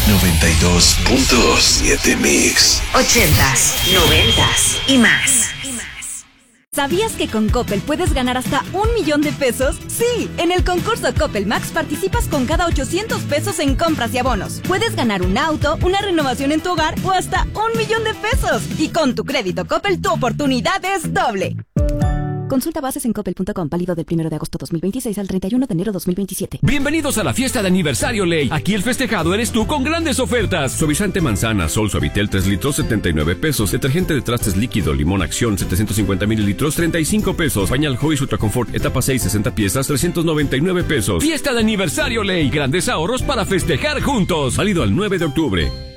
92.7 Mix. 80s, 90s y más. ¿Sabías que con Coppel puedes ganar hasta 1 millón de pesos? Sí, en el concurso Coppel Max participas con cada 800 pesos en compras y abonos. Puedes ganar un auto, una renovación en tu hogar o hasta 1 millón de pesos. Y con tu crédito Coppel tu oportunidad es doble. Consulta bases en coppel.com, válido del 1 de agosto 2026 al 31 de enero 2027. Bienvenidos a la fiesta de aniversario Ley. Aquí el festejado eres tú con grandes ofertas. Suavizante manzana, Sol Suavitel 3 litros, 79 pesos. Detergente de trastes líquido, Limón Acción, 750 mililitros, 35 pesos. Pañal Joyce Ultra Confort, etapa 6, 60 piezas, 399 pesos. Fiesta de aniversario Ley. Grandes ahorros para festejar juntos. Válido al 9 de octubre.